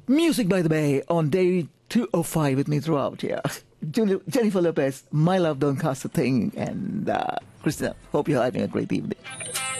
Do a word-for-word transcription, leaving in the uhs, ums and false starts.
Music by the Bay on day two oh five with me throughout here. Juni- Jennifer Lopez, My Love Don't Cost a Thing, and uh, Christina, hope you're having a great evening.